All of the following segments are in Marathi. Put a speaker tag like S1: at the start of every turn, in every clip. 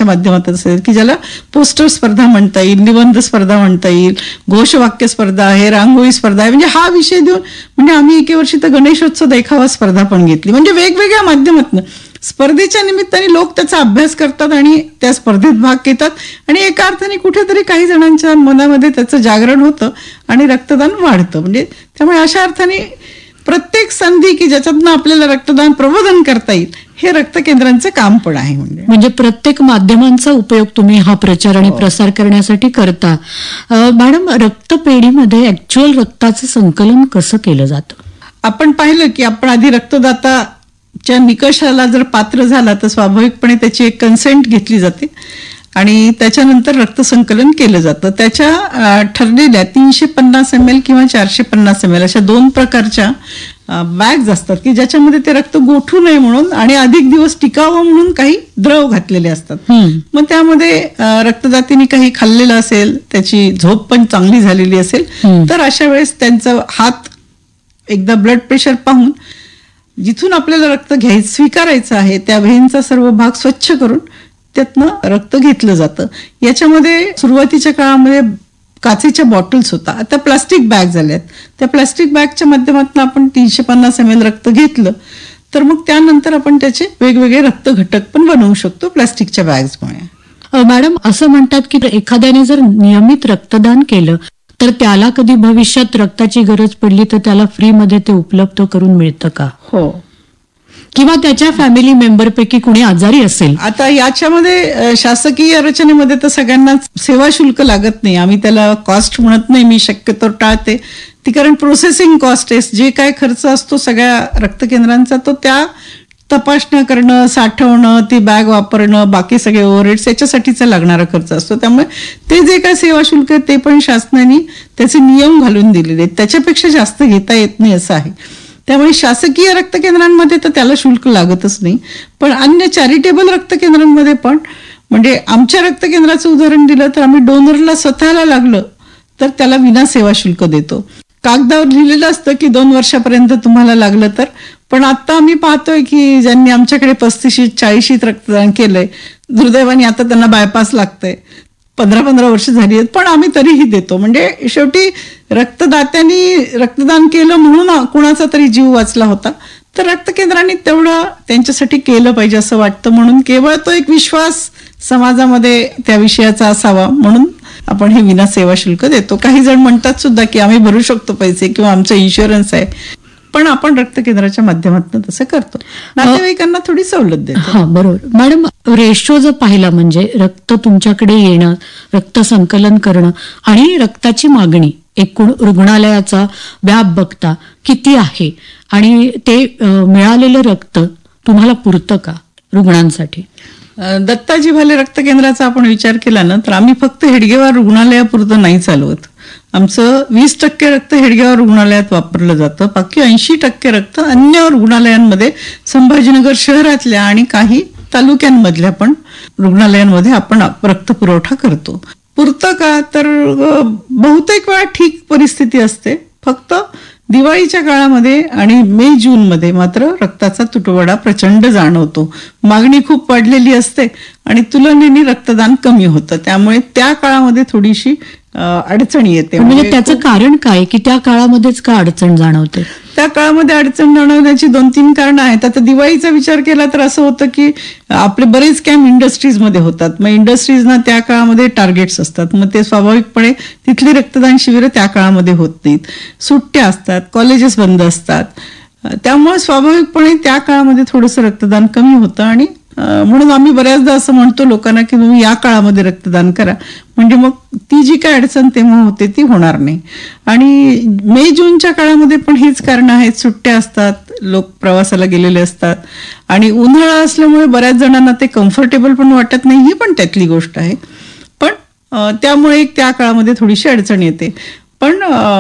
S1: स्पर्धेच्या माध्यमातून असेल, की ज्याला पोस्टर स्पर्धा म्हणता येईल, निबंध स्पर्धा म्हणता येईल, घोषवाक्य स्पर्धा आहे, रांगोळी स्पर्धा आहे, म्हणजे हा विषय देऊन म्हणजे आम्ही एके वर्षी तर गणेशोत्सव देखावा स्पर्धा पण घेतली. म्हणजे वेगवेगळ्या माध्यमातून स्पर्धेच्या निमित्ताने लोक त्याचा अभ्यास करतात आणि त्या स्पर्धेत भाग घेतात आणि एका अर्थाने कुठेतरी काही जणांच्या मनामध्ये त्याचं जागरण होतं आणि रक्तदान वाढतं. म्हणजे त्यामुळे अशा अर्थाने प्रत्येक संधी की ज्याच्यातनं आपल्याला रक्तदान प्रबोधन करता येईल हे रक्त केंद्रांचं काम पण आहे.
S2: म्हणजे प्रत्येक माध्यमांचा उपयोग तुम्ही हा प्रचार आणि प्रसार करण्यासाठी करता. मॅडम, रक्तपेढीमध्ये ऍक्च्युअल रक्ताचं संकलन कसं केलं जातं?
S1: आपण पाहिलं की आपण आधी रक्तदाताच्या निकषाला जर पात्र झाला तर स्वाभाविकपणे त्याची एक कन्सेंट घेतली जाते आणि त्याच्यानंतर रक्त संकलन केलं जातं. त्याच्या ठरलेल्या 350 ml किंवा 450 ml अशा 2 प्रकारच्या बॅग्स असतात की ज्याच्यामध्ये ते रक्त गोठू नये म्हणून आणि अधिक दिवस टिकावं म्हणून काही द्रव घातलेले असतात. मग त्यामध्ये रक्तदातीने काही खाल्लेलं असेल, त्याची झोप पण चांगली झालेली असेल तर अशा वेळेस त्यांचा हात एकदा ब्लड प्रेशर पाहून जिथून आपल्याला रक्त स्वीकारायचं आहे त्या व्हेनचा सर्व भाग स्वच्छ करून त्यातनं रक्त घेतलं जातं. याच्यामध्ये सुरुवातीच्या काळामध्ये काचेच्या बॉटल्स होता, आता प्लास्टिक बॅग झाल्यात. त्या प्लास्टिक बॅगच्या माध्यमातून आपण 350 ml रक्त घेतलं तर मग त्यानंतर आपण त्याचे वेगवेगळे रक्त घटक पण बनवू शकतो प्लास्टिकच्या बॅग्समुळे.
S2: मॅडम, असं म्हणतात की एखाद्याने जर नियमित रक्तदान केलं तर त्याला कधी भविष्यात रक्ताची गरज पडली तर त्याला फ्रीमध्ये ते उपलब्ध करून मिळतं का?
S1: हो.
S2: किंवा त्याच्या फॅमिली मेंबरपैकी कुणी आजारी असेल?
S1: आता याच्यामध्ये शासकीय रचनेमध्ये तर सगळ्यांना सेवा शुल्क लागत नाही. आम्ही त्याला कॉस्ट म्हणत नाही, मी शक्यतो टाळते ती, कारण प्रोसेसिंग कॉस्ट आहे. जे काय खर्च असतो सगळ्या रक्त केंद्रांचा तो त्या तपासणं करणं, साठवणं, ती बॅग वापरणं, बाकी सगळे ओव्हरहेड्स याच्यासाठीचा लागणारा खर्च असतो. त्यामुळे ते जे काय सेवा शुल्क आहे ते पण शासनाने त्याचे नियम घालून दिलेले आहेत, त्याच्यापेक्षा जास्त घेता येत नाही असं आहे. त्यामुळे शासकीय रक्त केंद्रांमध्ये तर त्याला शुल्क लागतच नाही. पण अन्य चॅरिटेबल रक्त केंद्रांमध्ये पण, म्हणजे आमच्या रक्त केंद्राचं उदाहरण दिलं तर आम्ही डोनरला स्वतःला लागलं तर त्याला विना सेवा शुल्क देतो. कागदावर लिहिलेलं असतं की 2 वर्षापर्यंत तुम्हाला लागलं तर, पण आता आम्ही पाहतोय की ज्यांनी आमच्याकडे 35-40 रक्तदान केलंय, दुर्दैवाने आता त्यांना बायपास लागतंय, 15-15 वर्ष झाली आहेत, पण आम्ही तरीही देतो. म्हणजे शेवटी रक्तदात्यांनी रक्तदान केलं म्हणून कुणाचा तरी जीव वाचला होता, तर रक्त केंद्रांनी तेवढं त्यांच्यासाठी केलं पाहिजे असं वाटतं. म्हणून केवळ तो एक विश्वास समाजामध्ये त्या विषयाचा असावा म्हणून आपण हे विना सेवा शुल्क देतो. काही जण म्हणतात सुद्धा की आम्ही भरू शकतो पैसे किंवा आमचं इन्शुरन्स आहे, पण आपण रक्त केंद्राच्या माध्यमातून तसं करतो, नातेवाईकांना थोडी सवलत देतो.
S2: हा, बरोबर. मॅडम, रेशो जर पाहिला म्हणजे रक्त तुमच्याकडे येणं, रक्त संकलन करणं आणि रक्ताची मागणी, एकूण रुग्णालयाचा व्याप बघता किती आहे आणि ते मिळालेलं रक्त तुम्हाला पुरतं का रुग्णांसाठी?
S1: दत्ताजी भाले रक्त केंद्राचा आपण विचार केला ना तर आम्ही फक्त हेडगेवार रुग्णालयापुरतं नाही चालवत. आमचं 20% रक्त हेडगेवार रुग्णालयात वापरलं जातं, बाकी 80% रक्त अन्य रुग्णालयांमध्ये, संभाजीनगर शहरातल्या आणि काही तालुक्यांमधल्या पण रुग्णालयांमध्ये आपण रक्त पुरवठा करतो. पुरतं का तर बहुतेक वेळा ठीक परिस्थिती असते. फक्त दिवाळीच्या काळामध्ये आणि मे-जून मध्ये मात्र रक्ताचा तुटवडा प्रचंड जाणवतो. मागणी खूप वाढलेली असते आणि तुलनेने रक्तदान कमी होतं, त्यामुळे त्या काळामध्ये थोडीशी अडचण येते.
S2: म्हणजे त्याचं कारण काय की त्या काळामध्येच का अडचण जाणवते?
S1: त्या काळामध्ये अडचण जाणवण्याची 2-3 कारणं आहेत. आता दिवाळीचा विचार केला तर असं होतं की आपले बरेच कॅम्प इंडस्ट्रीजमध्ये होतात, मग इंडस्ट्रीजना त्या काळामध्ये टार्गेट्स असतात, मग ते स्वाभाविकपणे तिथली रक्तदान शिबिरं त्या काळामध्ये होत नाहीत. सुट्ट्या असतात, कॉलेजेस बंद असतात, त्यामुळे स्वाभाविकपणे त्या काळामध्ये थोडंसं रक्तदान कमी होतं आणि म्हणून आम्ही बऱ्याचदा असं म्हणतो लोकांना की तुम्ही या काळामध्ये रक्तदान करा, म्हणजे मग ती जी काय अडचण तेव्हा होते ती होणार नाही. आणि मे-जूनच्या काळामध्ये पण हीच कारणं आहेत, सुट्ट्या असतात, लोक प्रवासाला गेलेले असतात आणि उन्हाळा असल्यामुळे बऱ्याच जणांना ते कम्फर्टेबल पण वाटत नाही, ही पण त्यातली गोष्ट आहे. पण त्यामुळे त्या काळामध्ये थोडीशी अडचण येते. पण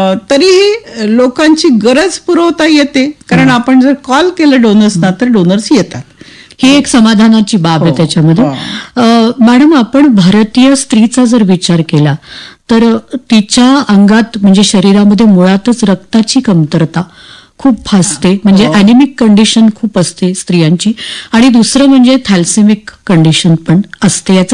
S1: तरीही लोकांची गरज पुरवता येते, कारण आपण जर कॉल केलं डोनर्सना तर डोनर्स येतात.
S2: ही एक समाधानाची बाब आहे त्याच्यामध्ये. मॅडम, आपण भारतीय स्त्रीचा जर विचार केला तर तिच्या अंगात म्हणजे शरीरामध्ये मुळातच रक्ताची कमतरता खूप भासते, म्हणजे ॲनिमिक कंडिशन खूप असते स्त्रियांची, आणि दुसरं म्हणजे थॅल्सेमिक कंडिशन पण असते. याचा